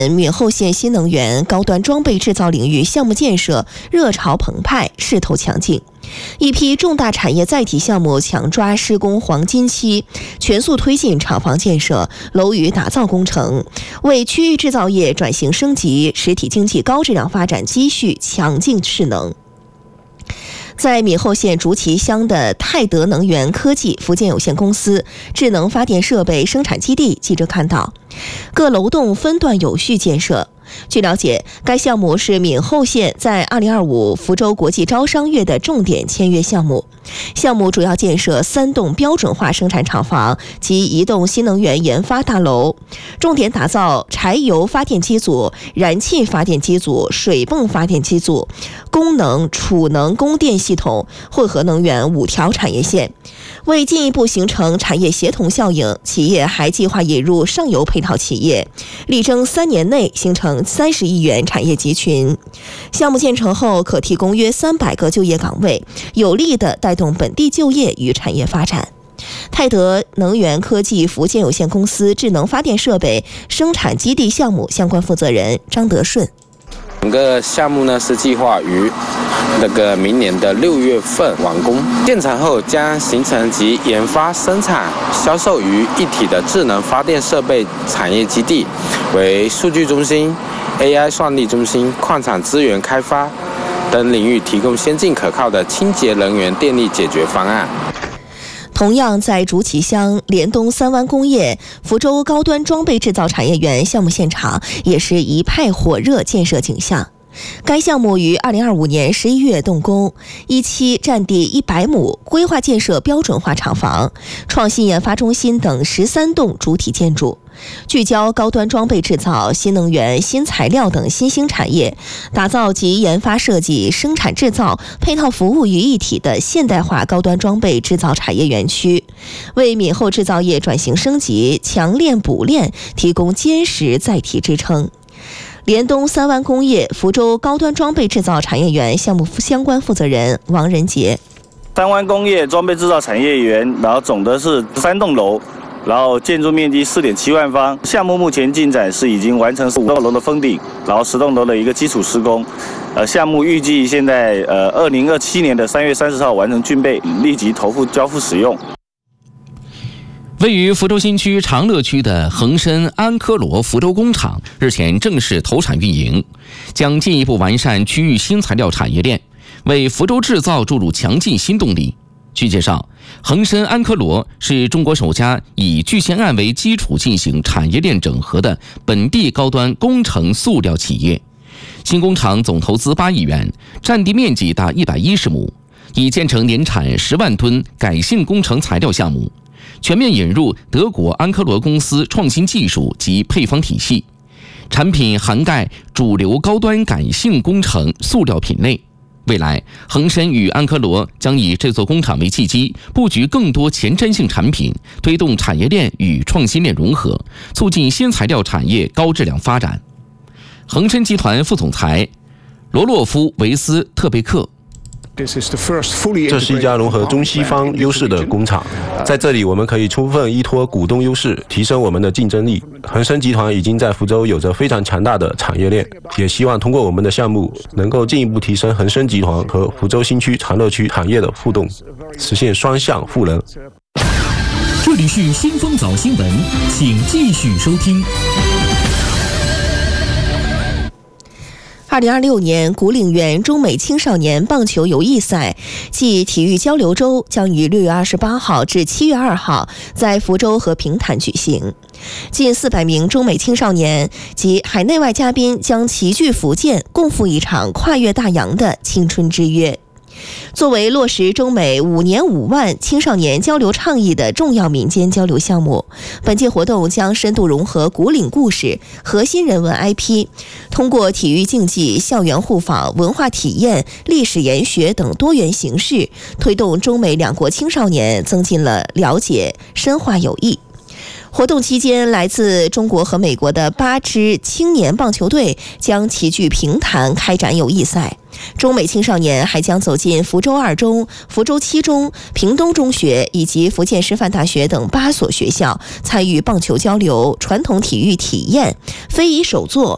闽后县新能源高端装备制造领域项目建设热潮澎湃，势头强劲。一批重大产业载体项目强抓施工黄金期，全速推进厂房建设、楼宇打造工程，为区域制造业转型升级、实体经济高质量发展积蓄强劲势能。在闽后县竹崎乡的泰德能源科技福建有限公司智能发电设备生产基地，记者看到，各楼栋分段有序建设。据了解，该项目是闽后县在2025福州国际招商月的重点签约项目。项目主要建设3栋标准化生产厂房及1栋新能源研发大楼，重点打造柴油发电机组、燃气发电机组、水泵发电机组、功能储能供电系统、混合能源5条产业线。为进一步形成产业协同效应，企业还计划引入上游配套企业，力争3年内形成30亿元产业集群。项目建成后，可提供约300个就业岗位，有力地带动本地就业与产业发展。泰德能源科技福建有限公司智能发电设备生产基地项目相关负责人张德顺。 整个项目呢是计划于明年的6月份完工，建成后将形成集研发、生产、销售于一体的智能发电设备产业基地，为数据中心、AI 算力中心、矿产资源开发等领域提供先进可靠的清洁能源电力解决方案。 同样在竹崎乡联东3湾工业福州高端装备制造产业园项目现场，也是一派火热建设景象。该项目于2025年11月动工，一期占地100亩，规划建设标准化厂房、创新研发中心等13栋主体建筑，聚焦高端装备制造、新能源、新材料等新兴产业，打造集研发设计、生产制造、配套服务于一体的现代化高端装备制造产业园区，为闽后制造业转型升级、强链补链提供坚实载体支撑。联东3湾工业福州高端装备制造产业园项目相关负责人王仁杰。 3湾工业装备制造产业园，然后总的是3栋楼，然后建筑面积4.7万方。项目目前进展是已经完成5栋楼的封顶，然后10栋楼的一个基础施工。项目预计现在2027年的3月30号完成竣备，立即投付交付使用。 位于福州新区长乐区的恒深安科罗福州工厂日前正式投产运营，将进一步完善区域新材料产业链，为福州制造注入强劲新动力。据介绍，恒深安科罗是中国首家以聚酰胺为基础进行产业链整合的本地高端工程塑料企业。新工厂总投资8亿元，占地面积达110亩，已建成年产10万吨改性工程材料项目，全面引入德国安科罗公司创新技术及配方体系，产品涵盖主流高端改性工程塑料品类。未来，恒深与安科罗将以这座工厂为契机，布局更多前瞻性产品，推动产业链与创新链融合，促进新材料产业高质量发展。恒深集团副总裁罗洛夫维斯特贝克。 这是一家融合中西方优势的工厂，在这里我们可以充分依托股东优势，提升我们的竞争力。恒深集团已经在福州有着非常强大的产业链，也希望通过我们的项目，能够进一步提升恒深集团和福州新区长乐区产业的互动，实现双向赋能。 这里是新风早新闻，请继续收听。 2026年古岭园中美青少年棒球友谊赛暨体育交流周将于6月28号至7月2号在福州和平潭举行。近400名中美青少年及海内外嘉宾将齐聚福建，共赴一场跨越大洋的青春之约。作为落实中美5年5万青少年交流倡议的重要民间交流项目，本届活动将深度融合古岭故事、核心人文 IP， 通过体育竞技、校园互访、文化体验、历史研学等多元形式，推动中美两国青少年增进了了解，深化友谊。活动期间，来自中国和美国的8支青年棒球队将齐聚平潭开展友谊赛。中美青少年还将走进福州2中、福州7中、屏东中学以及福建师范大学等8所学校，参与棒球交流、传统体育体验、非遗手作、